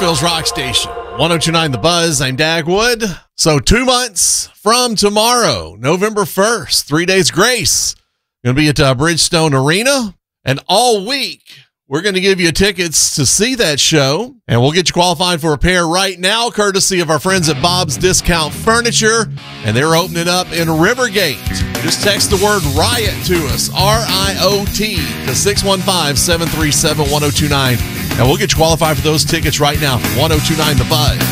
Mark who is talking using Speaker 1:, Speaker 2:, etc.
Speaker 1: Nashville's rock station, 1029 The Buzz. I'm Dagwood. So 2 months from tomorrow, November 1st, 3 days grace, going to be at Bridgestone Arena. And all week, we're going to give you tickets to see that show. And we'll get you qualified for a pair right now, courtesy of our friends at Bob's Discount Furniture. And they're opening up in Rivergate. Just text the word RIOT to us, R-I-O-T, to 615-737-1029. And we'll get you qualified for those tickets right now. 1029 The Buzz.